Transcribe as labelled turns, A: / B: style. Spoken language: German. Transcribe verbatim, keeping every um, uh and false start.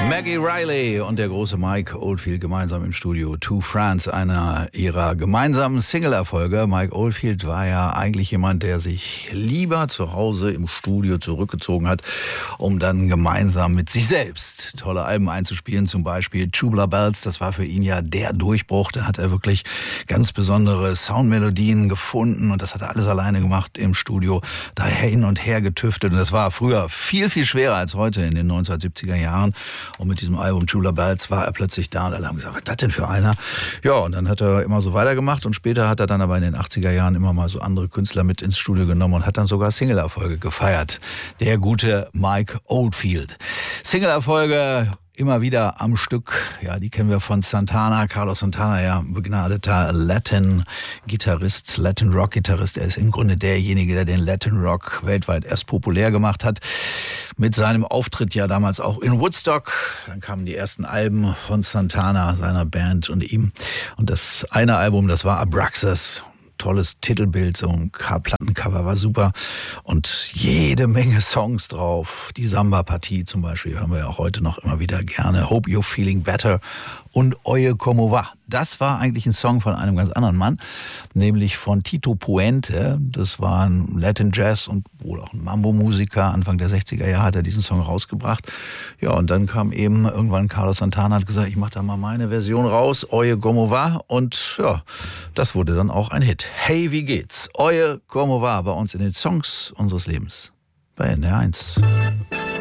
A: Maggie Reilly und der große Mike Oldfield gemeinsam im Studio. Two France, einer ihrer gemeinsamen Single-Erfolge. Mike Oldfield war ja eigentlich jemand, der sich lieber zu Hause im Studio zurückgezogen hat, um dann gemeinsam mit sich selbst tolle Alben einzuspielen. Zum Beispiel Tubular Bells, das war für ihn ja der Durchbruch. Da hat er wirklich ganz besondere Soundmelodien gefunden und das hat er alles alleine gemacht im Studio. Da hin und her getüftelt und das war früher viel, viel schwerer als heute in den neunzehnhundertsiebziger Jahren. Und mit diesem Album Tubular Bells war er plötzlich da und alle haben gesagt, was ist das denn für einer? Ja, und dann hat er immer so weitergemacht und später hat er dann aber in den achtziger Jahren immer mal so andere Künstler mit ins Studio genommen und hat dann sogar Single-Erfolge gefeiert. Der gute Mike Oldfield. Single-Erfolge immer wieder am Stück, ja, die kennen wir von Santana. Carlos Santana, ja, begnadeter Latin-Gitarrist, Latin-Rock-Gitarrist. Er ist im Grunde derjenige, der den Latin-Rock weltweit erst populär gemacht hat. Mit seinem Auftritt ja damals auch in Woodstock. Dann kamen die ersten Alben von Santana, seiner Band und ihm. Und das eine Album, das war Abraxas. Tolles Titelbild, so ein Plattencover war super und jede Menge Songs drauf. Die Samba-Partie zum Beispiel hören wir ja auch heute noch immer wieder gerne. Hope You're Feeling Better und Oye Como Va. Das war eigentlich ein Song von einem ganz anderen Mann, nämlich von Tito Puente. Das war ein Latin Jazz und wohl auch ein Mambo-Musiker. Anfang der sechziger Jahre hat er diesen Song rausgebracht. Ja, und dann kam eben irgendwann Carlos Santana, hat gesagt, ich mache da mal meine Version raus, Oye Como Va. Und ja, das wurde dann auch ein Hit. Hey, wie geht's? Oye Como Va bei uns in den Songs unseres Lebens bei N D R eins.